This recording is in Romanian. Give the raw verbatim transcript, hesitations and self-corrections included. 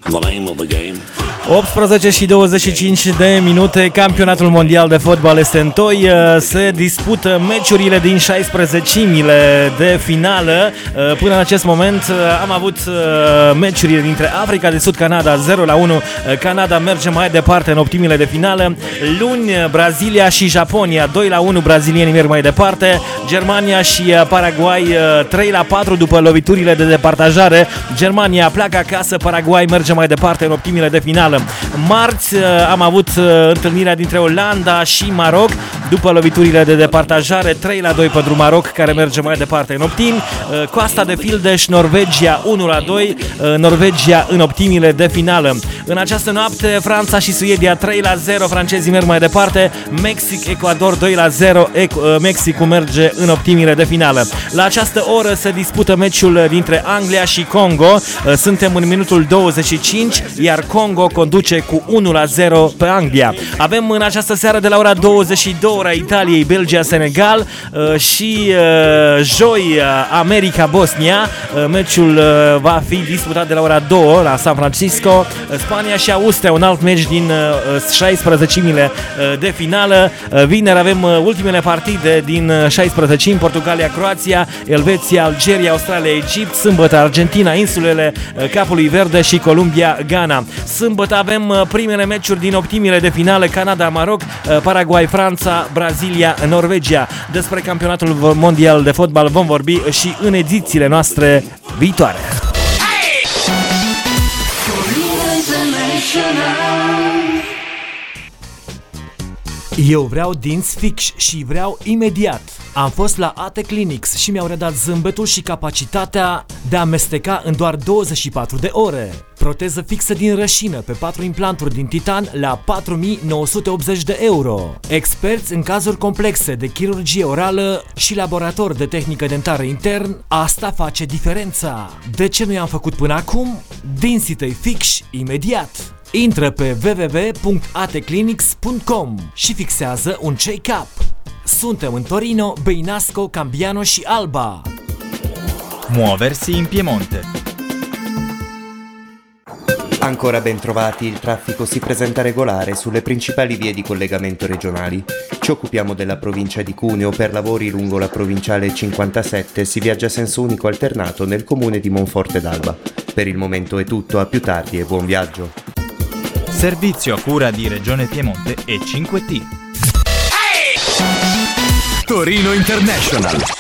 The name of the game. optsprezece și douăzeci și cinci de minute, campionatul mondial de fotbal este întoi, se dispută meciurile din șaisprezecimile de finală. Până în acest moment am avut meciurile dintre Africa de Sud, Canada zero la unu, Canada merge mai departe în optimile de finală. Luni, Brazilia și Japonia doi la unu, brazilienii merg mai departe. Germania și Paraguay trei la patru după loviturile de departajare. Germania pleacă acasă, Paraguay merge mai departe în optimile de finală. Marți am avut întâlnirea dintre Olanda și Maroc după loviturile de departajare, trei la doi pentru Maroc, care merge mai departe în optimi. Coasta de Fildeș, Norvegia unu la doi, Norvegia în optimile de finală. În această noapte, Franța și Suedia trei la zero, francezii merg mai departe. Mexic, Ecuador doi la zero, Mexicul merge în optimile de finală. La această oră se dispută meciul dintre Anglia și Congo. Suntem în minutul douăzeci și cinci, iar Congo conduce cu unu la zero pe Anglia. Avem în această seară de la ora douăzeci și două ora Italiei, Belgia, Senegal și joi America-Bosnia. Meciul va fi disputat de la ora două la San Francisco. Spania și Austria, un alt meci din șaisprezecimile de finală. Vineri avem ultimele partide din șaisprezecimi, Portugalia, Croația, Elveția, Algeria, Australia, Egipt, sâmbătă Argentina, insulele Capului Verde și Columbia, Ghana. Sâmbătă avem primele meciuri din optimile de finală, Canada, Maroc, Paraguay, Franța, Brazilia, Norvegia. Despre campionatul mondial de fotbal vom vorbi și în edițiile noastre viitoare. Eu vreau dinți fix și vreau imediat. Am fost la A T Clinics și mi-au redat zâmbetul și capacitatea de a amesteca în doar douăzeci și patru de ore. Proteză fixă din rășină pe patru implanturi din titan la patru mii nouă sute optzeci de euro. Experți în cazuri complexe de chirurgie orală și laborator de tehnică dentară intern, asta face diferența. De ce nu i-am făcut până acum? Dinții tăi fix imediat. Intră pe w w w punct a t clinics punct com și fixează un check-up. Suntem in Torino, Beinasco, Cambiano și Alba. Muoversi in Piemonte. Ancora ben trovati, il traffico si presenta regolare sulle principali vie di collegamento regionali. Ci occupiamo della provincia di Cuneo, per lavori lungo la provinciale cinquantasette si viaggia a senso unico alternato nel comune di Monforte d'Alba. Per il momento è tutto, a più tardi e buon viaggio. Servizio a cura di Regione Piemonte e cinque T. Torino International.